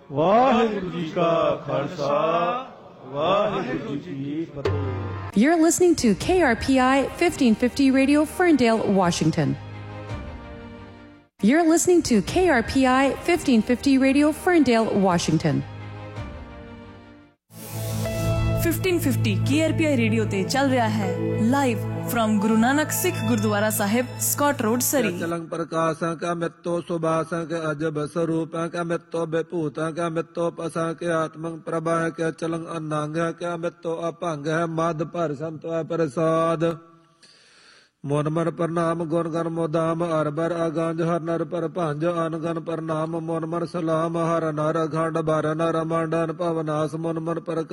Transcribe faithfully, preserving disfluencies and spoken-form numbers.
ਵਾਹਿਗੁਰੂ ਜੀ ਕਾ ਖਾਲਸਾ ਵਾਹਿਗੁਰੂ ਜੀ ਕੀ ਫਤਿਹ। You're listening to K R P I fifteen fifty Radio Ferndale, Washington. You're listening to K R P I fifteen fifty Radio Ferndale, Washington. fifteen fifty K R P I radio ਤੇ ਚੱਲ ਰਿਹਾ ਹੈ live firm Guru Nanak ਸਿੱਖ ਗੁਰਦੁਆਰਾ ਸਾਹਿਬ, Scott road, ਸਰੀ। ਚਲੰਗ ਪ੍ਰਕਾਸ਼ਾਂ ਕਾ ਮਿੱਤੋ ਸੁਭਾਸਾਂ ਕੇ ਅਜਬ ਸਰੂਪਾਂ ਕਾ ਮਿੱਤੋ ਬੇਭੂਤਾਂ ਕਾ ਮਿੱਤੋ ਪਸਾਂ ਕੇ ਆਤਮੰ ਪ੍ਰਭਾ ਕੇ ਚਲੰਗ ਅਨਾਂਗਾ ਕਾ ਮਿੱਤੋ ਅਭੰਗ ਹੈ ਮਦ ਭਰ ਸੰਤਵਾ ਪ੍ਰਸਾਦ। ਮਨ ਮਨ ਪ੍ਰਣਾਮ ਗੁਣ ਗਨ ਮੋਦਾਮ ਅਰਬਰ ਅਗੰਜ ਹਰ ਨਰ ਪਰ ਭੰਜ ਅਨਗਨ ਪ੍ਰਣਾਮ ਮਨ ਮਨ ਸਲਾਮ ਹਰ ਨਰ ਅਖੰਡ ਬਰ ਨਰ ਮੰਡਨ ਭਵਨਾਸ ਮਨ ਮਨ ਪਰ